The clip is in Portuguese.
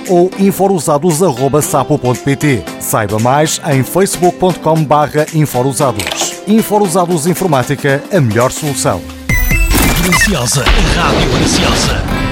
ou inforusados@sapo.pt. Saiba mais em facebook.com/infousados. Infousados Informática, a melhor solução. Graciosa, Rádio Graciosa.